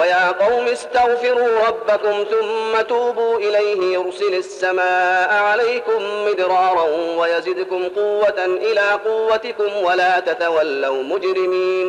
ويا قوم استغفروا ربكم ثم توبوا إليه يرسل السماء عليكم مدرارا ويزدكم قوة إلى قوتكم ولا تتولوا مجرمين